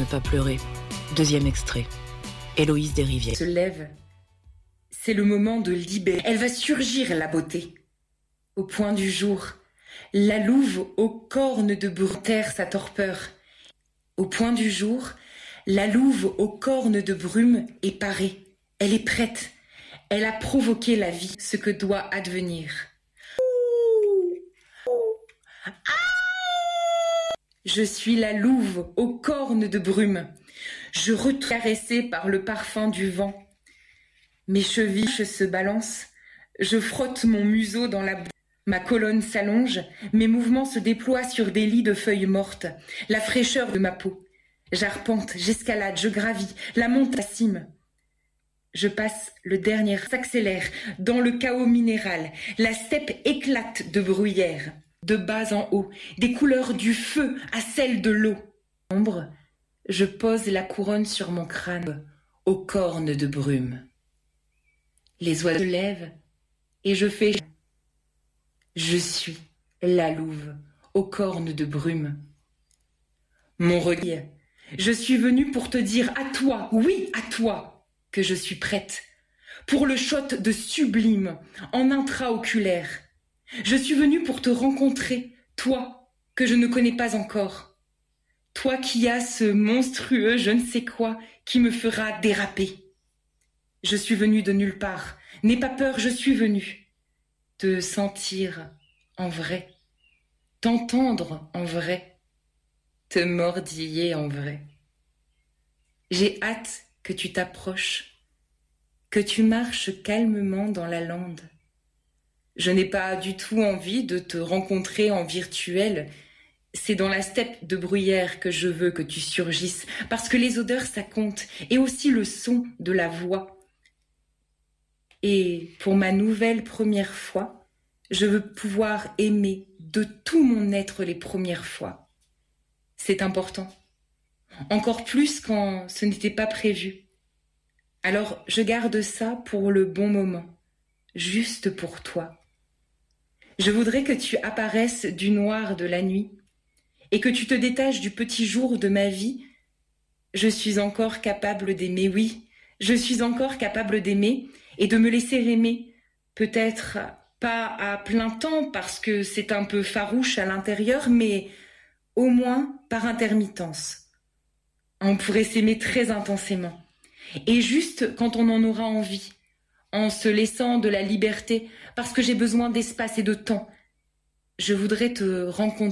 pas pleurer. Deuxième extrait. Héloïse Desrivières. Se lève. C'est le moment de libérer. Elle va surgir, la beauté. Au point du jour, la louve aux cornes de terre sa torpeur. Au point du jour, la louve aux cornes de brume est parée. Elle est prête. Elle a provoqué la vie, ce que doit advenir. Je suis la louve aux cornes de brume. Je caressée par le parfum du vent. Mes chevilles se balancent. Je frotte mon museau dans la boue. Ma colonne s'allonge. Mes mouvements se déploient sur des lits de feuilles mortes. La fraîcheur de ma peau. J'arpente, j'escalade, je gravis. La monte à la cime. Je passe, le dernier s'accélère dans le chaos minéral. La steppe éclate de bruyère. De bas en haut, des couleurs du feu à celles de l'eau. Ombre, je pose la couronne sur mon crâne, aux cornes de brume. Les oiseaux se lèvent et je fais. Je suis la louve aux cornes de brume. Mon regard, je suis venue pour te dire à toi, oui à toi, que je suis prête. Pour le shot de sublime en intraoculaire. Je suis venue pour te rencontrer, toi, que je ne connais pas encore. Toi qui as ce monstrueux je ne sais quoi qui me fera déraper. Je suis venue de nulle part. N'aie pas peur, je suis venue. Te sentir en vrai. T'entendre en vrai. Te mordiller en vrai. J'ai hâte que tu t'approches. Que tu marches calmement dans la lande. Je n'ai pas du tout envie de te rencontrer en virtuel. C'est dans la steppe de bruyère que je veux que tu surgisses, parce que les odeurs, ça compte, et aussi le son de la voix. Et pour ma nouvelle première fois, je veux pouvoir aimer de tout mon être les premières fois. C'est important. Encore plus quand ce n'était pas prévu. Alors je garde ça pour le bon moment, juste pour toi. Je voudrais que tu apparaisses du noir de la nuit et que tu te détaches du petit jour de ma vie. Je suis encore capable d'aimer, oui, je suis encore capable d'aimer et de me laisser aimer. Peut-être pas à plein temps parce que c'est un peu farouche à l'intérieur, mais au moins par intermittence. On pourrait s'aimer très intensément et juste quand on en aura envie. En se laissant de la liberté, parce que j'ai besoin d'espace et de temps. Je voudrais te rencontrer.